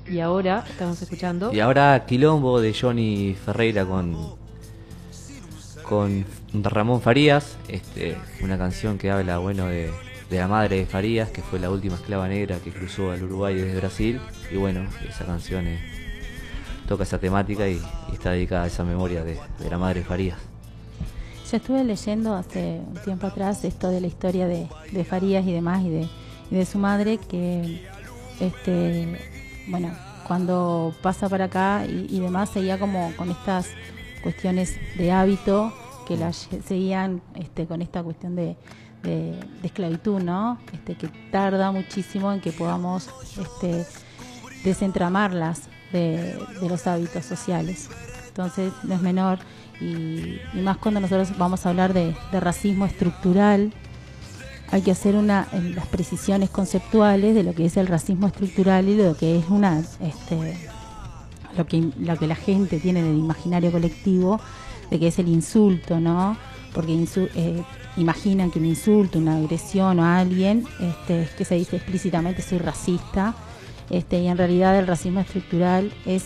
Y ahora estamos escuchando. Y ahora Quilombo de Johnny Ferreira con Ramón Farías, una canción que habla, bueno, de la madre de Farías, que fue la última esclava negra que cruzó al Uruguay desde Brasil. Y bueno, esa canción toca esa temática y está dedicada a esa memoria de la madre de Farías. Yo estuve leyendo hace un tiempo atrás esto de la historia de Farías y demás, y de su madre, que bueno, cuando pasa para acá y demás, seguía como con estas cuestiones de hábito que la seguían con esta cuestión de esclavitud, ¿no? Que tarda muchísimo en que podamos desentramarlas de los hábitos sociales. Entonces no es menor, y más cuando nosotros vamos a hablar de racismo estructural. Hay que hacer las precisiones conceptuales de lo que es el racismo estructural y lo que es lo que la gente tiene en el imaginario colectivo, de que es el insulto, ¿no? Porque imaginan que un insulto, una agresión a alguien, que se dice explícitamente soy racista, y en realidad el racismo estructural es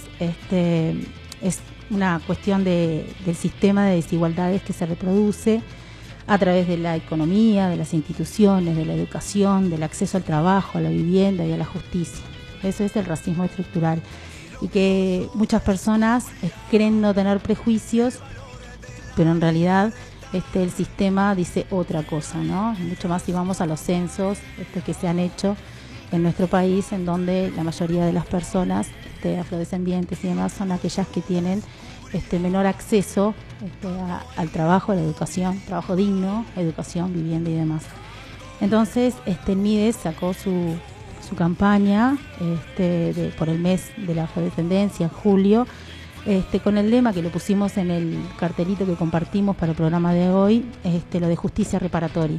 una cuestión del sistema de desigualdades que se reproduce a través de la economía, de las instituciones, de la educación, del acceso al trabajo, a la vivienda y a la justicia. Eso es el racismo estructural. Y que muchas personas creen no tener prejuicios, pero en realidad el sistema dice otra cosa, ¿no? Mucho más si vamos a los censos que se han hecho en nuestro país, en donde la mayoría de las personas afrodescendientes y demás son aquellas que tienen menor acceso al trabajo, a la educación, trabajo digno, educación, vivienda y demás. Entonces, el MIDES sacó su campaña por el mes de la afrodescendencia en julio, con el lema que lo pusimos en el cartelito que compartimos para el programa de hoy, lo de justicia reparatoria.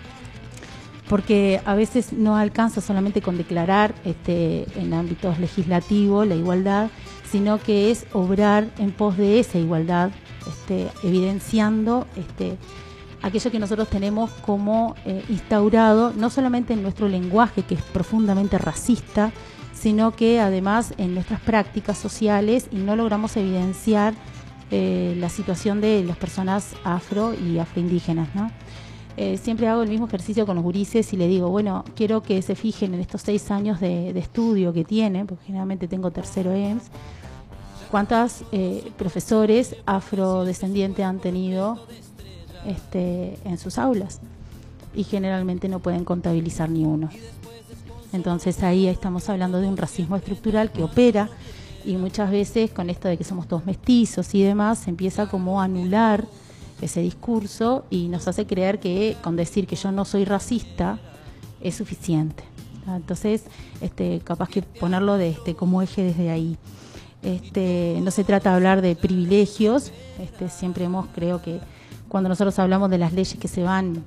Porque a veces no alcanza solamente con declarar en ámbitos legislativos la igualdad, sino que es obrar en pos de esa igualdad, evidenciando aquello que nosotros tenemos como instaurado, no solamente en nuestro lenguaje, que es profundamente racista, sino que además en nuestras prácticas sociales, y no logramos evidenciar la situación de las personas afro y afroindígenas, ¿no? Siempre hago el mismo ejercicio con los gurises y le digo, bueno, quiero que se fijen en estos 6 años de estudio que tienen, porque generalmente tengo tercero EMS, cuántos profesores afrodescendientes han tenido en sus aulas, y generalmente no pueden contabilizar ni uno. Entonces ahí estamos hablando de un racismo estructural que opera, y muchas veces con esto de que somos todos mestizos y demás, se empieza como a anular ese discurso y nos hace creer que con decir que yo no soy racista es suficiente. Entonces, capaz que ponerlo como eje desde ahí. No se trata de hablar de privilegios, siempre creo que cuando nosotros hablamos de las leyes que se van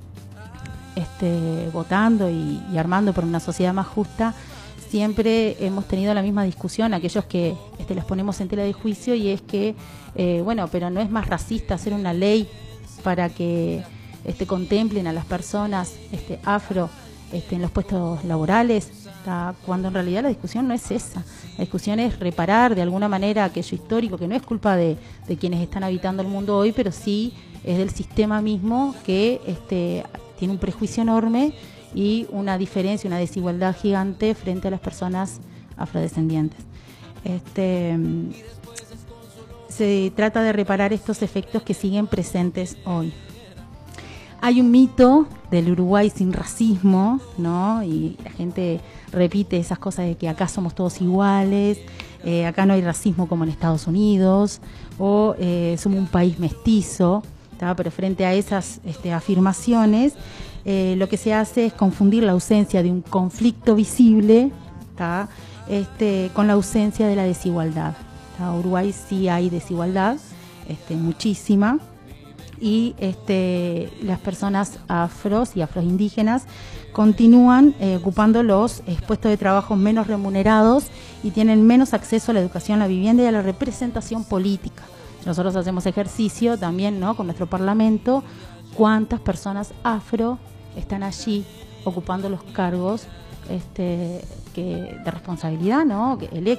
votando y armando por una sociedad más justa, siempre hemos tenido la misma discusión, aquellos que les ponemos en tela de juicio, y es que, bueno, pero no es más racista hacer una ley para que contemplen a las personas afro en los puestos laborales, cuando en realidad la discusión no es esa. La discusión es reparar de alguna manera aquello histórico, que no es culpa de quienes están habitando el mundo hoy, pero sí es del sistema mismo que tiene un prejuicio enorme y una diferencia, una desigualdad gigante frente a las personas afrodescendientes. Se trata de reparar estos efectos que siguen presentes hoy. Hay un mito del Uruguay sin racismo, ¿no? Y la gente repite esas cosas de que acá somos todos iguales, acá no hay racismo como en Estados Unidos, o somos un país mestizo, ¿tá? Pero frente a esas afirmaciones, lo que se hace es confundir la ausencia de un conflicto visible, ¿tá? Con la ausencia de la desigualdad. ¿Tá? Uruguay sí hay desigualdad, muchísima, y las personas afros y afroindígenas continúan ocupando los puestos de trabajo menos remunerados y tienen menos acceso a la educación, a la vivienda y a la representación política. Nosotros hacemos ejercicio también, ¿no?, con nuestro parlamento, cuántas personas afro están allí ocupando los cargos de responsabilidad, ¿no?,